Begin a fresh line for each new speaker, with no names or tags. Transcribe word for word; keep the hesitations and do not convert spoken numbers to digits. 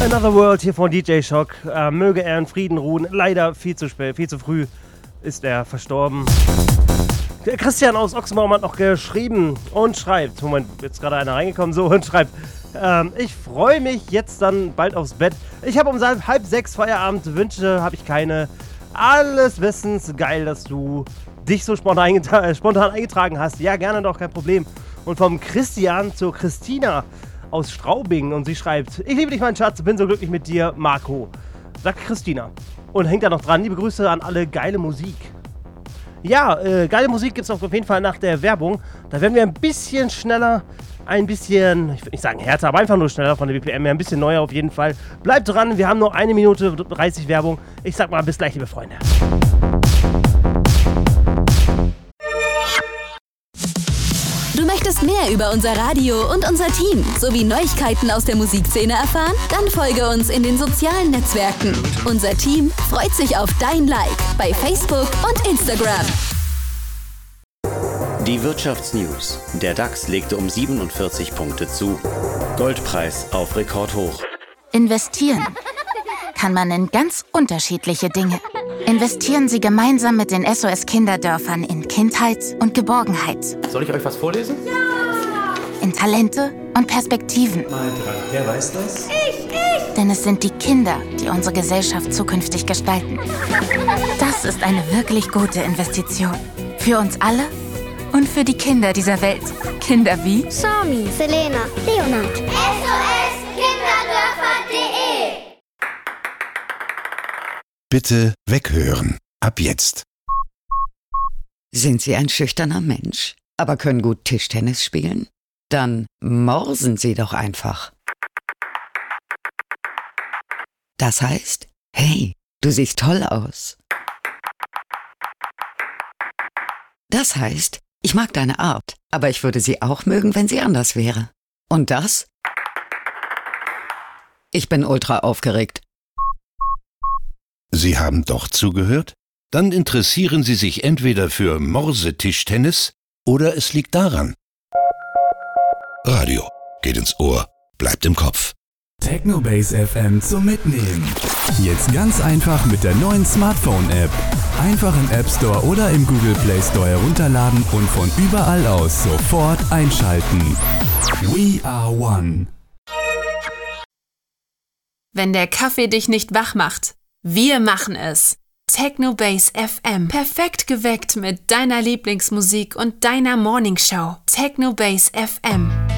Another World hier von D J Shock. Äh, möge er in Frieden ruhen. Leider viel zu spät, viel zu früh ist er verstorben. Der Christian aus Ochsenbaum hat noch geschrieben und schreibt, Moment, jetzt gerade einer reingekommen, so, und schreibt, ähm, ich freue mich jetzt dann bald aufs Bett. Ich habe um halb sechs Feierabend, Wünsche habe ich keine. Alles Wissens, geil, dass du dich so spontan, eingetra- spontan eingetragen hast. Ja, gerne doch, kein Problem. Und vom Christian zur Christina aus Straubing und sie schreibt, ich liebe dich, mein Schatz, bin so glücklich mit dir, Marco. Sagt Christina. Und hängt da noch dran, liebe Grüße an alle, geile Musik. Ja, äh, geile Musik gibt es auf jeden Fall nach der Werbung. Da werden wir ein bisschen schneller, ein bisschen, ich würde nicht sagen härter, aber einfach nur schneller von der B P M her, ein bisschen neuer auf jeden Fall. Bleibt dran, wir haben nur eine Minute dreißig Werbung. Ich sag mal, bis gleich, liebe Freunde.
Du möchtest mehr über unser Radio und unser Team sowie Neuigkeiten aus der Musikszene erfahren? Dann folge uns in den sozialen Netzwerken. Unser Team freut sich auf dein Like bei Facebook und Instagram.
Die Wirtschaftsnews. Der DAX legte um siebenundvierzig Punkte zu. Goldpreis auf Rekordhoch.
Investieren kann man in ganz unterschiedliche Dinge. Investieren Sie gemeinsam mit den S O S-Kinderdörfern in Kindheit und Geborgenheit.
Soll ich euch was vorlesen?
Ja! In Talente und Perspektiven.
Mal dran. Wer weiß das?
Ich, ich! Denn es sind die Kinder, die unsere Gesellschaft zukünftig gestalten. Das ist eine wirklich gute Investition. Für uns alle und für die Kinder dieser Welt. Kinder wie
Sami, Selena, Leonard. S O S Kinderdörfer punkt de
Bitte weghören. Ab jetzt.
Sind Sie ein schüchterner Mensch, aber können gut Tischtennis spielen? Dann morsen Sie doch einfach. Das heißt, hey, du siehst toll aus. Das heißt, ich mag deine Art, aber ich würde sie auch mögen, wenn sie anders wäre. Und das? Ich bin ultra aufgeregt.
Sie haben doch zugehört? Dann interessieren Sie sich entweder für Morsetischtennis oder es liegt daran. Radio geht ins Ohr, bleibt im Kopf.
Technobase F M zum Mitnehmen. Jetzt ganz einfach mit der neuen Smartphone-App. Einfach im App Store oder im Google Play Store herunterladen und von überall aus sofort einschalten. We are one.
Wenn der Kaffee dich nicht wach macht, wir machen es. Technobase F M. Perfekt geweckt mit deiner Lieblingsmusik und deiner Morningshow. Technobase F M.